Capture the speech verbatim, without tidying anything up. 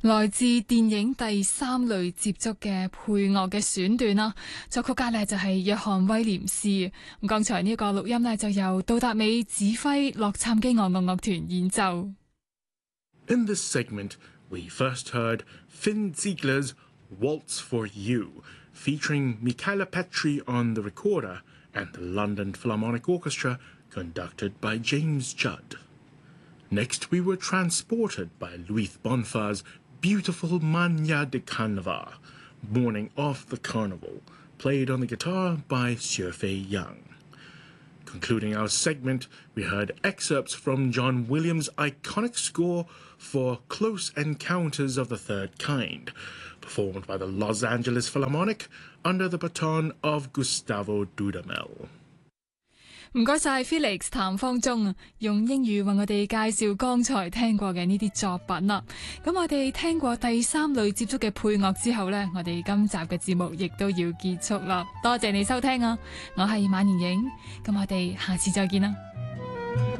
來自電影第三類接觸嘅配樂嘅選段啦，作曲家呢就係約翰威廉斯。咁剛才呢個錄音呢就由杜達美指揮洛杉磯樂樂樂團演奏。 In this segment, we first heard Finn Ziegler's Waltz for You, featuring Michaela Petri on the recorder and the London Philharmonic Orchestra, conducted by James Judd. Next, we were transported by Louis Bonfar's beautiful Mania de Carnaval, Morning of the Carnival, played on the guitar by Xiufei Yang. Concluding our segment, we heard excerpts from John Williams' iconic score for Close Encounters of the Third Kind, performed by the Los Angeles Philharmonic under the baton of Gustavo Dudamel. 唔該晒 Felix 譚方中啊，用英語為我哋介紹剛才聽過嘅呢啲作品啦。咁我哋聽過第三類接觸嘅配樂之後呢，我哋今集嘅節目亦都要結束啦。多謝你收聽啊，我係馬年影，咁我哋下次再見啦。